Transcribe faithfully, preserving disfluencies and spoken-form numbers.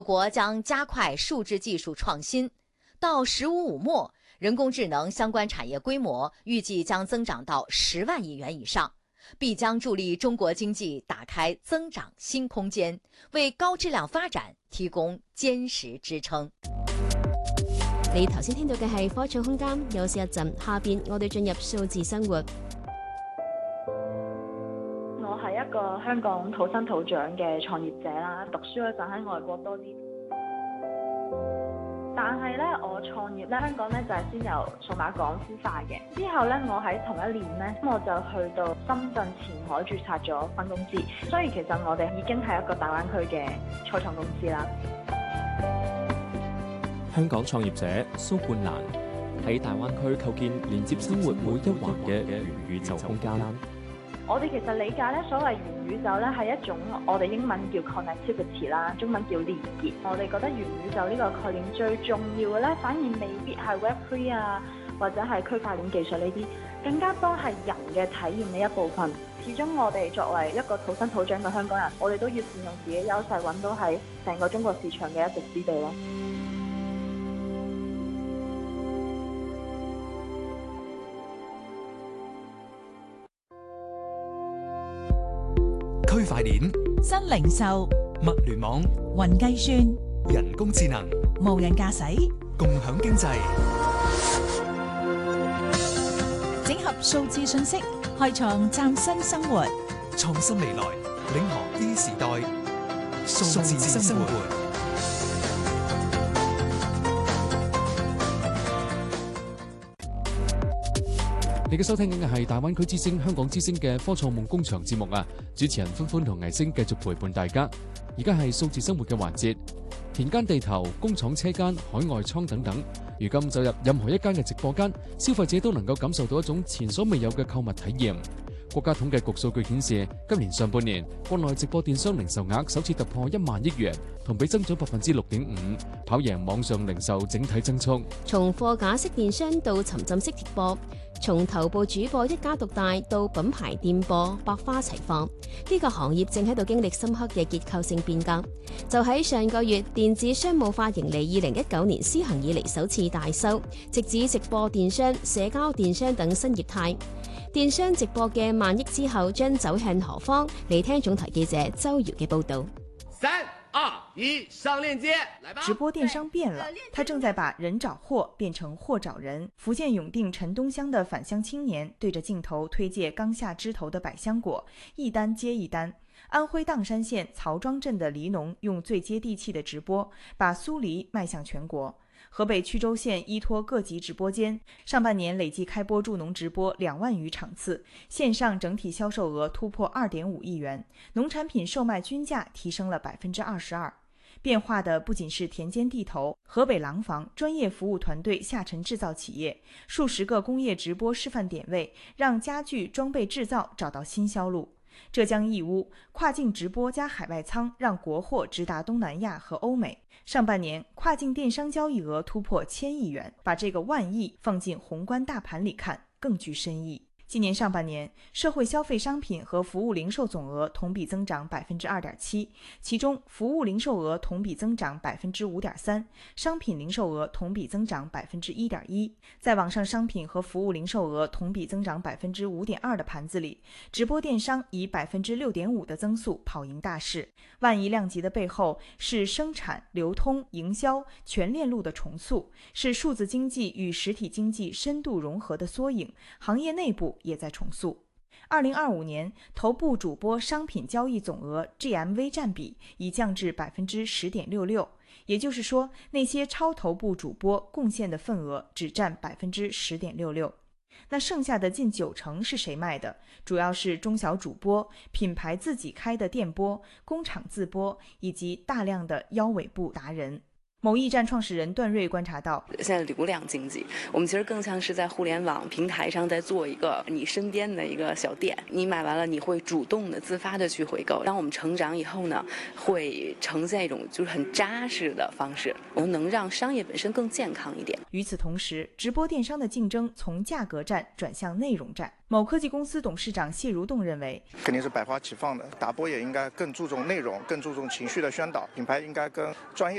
国将加快数字技术创新，到“十五五”末，人工智能相关产业规模预计将增长到十万亿元以上，必将助力中國經濟打開增長新空間，為高質量發展提供堅實支撐。 你頭先聽到嘅係科創空間，休息一陣，下邊我哋進入數字生活。 我係一個香港土生土長嘅創業者啦，讀書嗰陣喺外國多啲。但係咧，我創業咧，香港咧就係先由數碼港孵化嘅。之後咧，我喺同一年咧，我就去到深圳前海註冊咗分公司。所以其實我哋已經係一個大灣區嘅初創公司啦。 香港創業者蘇冠蘭喺大灣區構建連接生活每一環嘅元宇宙空間。 我哋其實理解咧，所謂元宇宙咧係一種我哋英文叫 connectivity 啦，中文叫連結。我哋覺得元宇宙呢個概念最重要嘅咧，反而未必係 Web 三 啊，或者係區塊鏈技術呢啲，更加多係人嘅體驗嘅一部分。始終我哋作為一個土生土長嘅香港人，我哋都要善用自己優勢，揾到喺成個中國市場嘅一席之地咯。 區塊鏈、 新零售、 物聯網、 雲計算、 人工智能、 無人駕駛、 共享經濟， 整合數字信息，開創嶄新生活， 創新未來，領航 E 時代，數字生活。 你嘅收聽緊嘅係大灣區之聲、香港之聲嘅科創夢工場節目啊！主持人歡歡同藝星繼續陪伴大家。而家係數字生活嘅環節，田間地頭、工廠車間、海外倉等等。如今走入任何一間嘅直播間，消費者都能夠感受到一種前所未有嘅購物體驗。國家統計局數據顯示，今年上半年國內直播電商零售額首次突破一萬億元，同比增長百分之六點五，跑贏網上零售整體增速。 從貨架式電商到沉浸式直播，從頭部主播一家獨大到品牌店播百花齊放，呢個行業正喺度經歷深刻嘅結構性變革。就喺上個月，電子商務化盈利二零一九年施行以嚟首次大收，直指直播電商、社交電商等新業態。電商直播嘅萬億之後將走向何方？嚟聽總台記者周瑤嘅報道。 三二一，上鏈接，來吧！ 直播電商變了，他正在把人找貨變成貨找人。福建永定陳東鄉的返鄉青年對着鏡頭推介剛下枝頭的百香果，一單接一單。安徽砀山縣曹莊鎮的梨農用最接地氣的直播，把蘇梨賣向全國。河北曲周縣依託各級直播間，上半年累計開播助農直播兩萬餘場次，線上整體銷售額突破二點五億元，農產品售賣均價提升了百分之二十二。變化的不僅是田間地頭，河北廊坊專業服務團隊下沉製造企業，數十個工業直播示範點位，讓家具裝備製造找到新銷路。浙江義烏跨境直播加海外倉，讓國貨直達東南亞和歐美。上半年跨境電商交易額突破千億元，把這個萬億放進宏觀大盤裡看，更具深意。今年上半年，社會消費商品和服務零售總額同比增長百分之二點七，其中服務零售額同比增長百分之五點三，商品零售額同比增長百分之一點一。在網上商品和服務零售額同比增長百分之五點二的盤子裡，直播電商以百分之六點五的增速跑贏大市。萬億量級的背後是生產、流通、營銷全鏈路的重塑，是數字經濟與實體經濟深度融合的縮影。行業內部也在重塑。二零二五年，頭部主播商品交易總額 G M V 佔比已降至百分之十點六六，也就是說，那些超頭部主播貢獻的份額只佔百分之十點六六。那剩下的近九成是誰賣的？主要是中小主播、品牌自己開的電播、工廠自播以及大量的腰尾部達人。 某驿站创始人段瑞观察到， 现在流量经济，我们其实更像是在互联网平台上在做一个你身边的一个小店，你买完了你会主动的、自发的去回购。当我们成长以后呢，会呈现一种就是很扎实的方式，我们能让商业本身更健康一点。 与此同时，直播电商的竞争从价格战转向内容战。某科技公司董事长谢如栋认为， 肯定是百花齐放的，打播也应该更注重内容，更注重情绪的宣导，品牌应该跟专业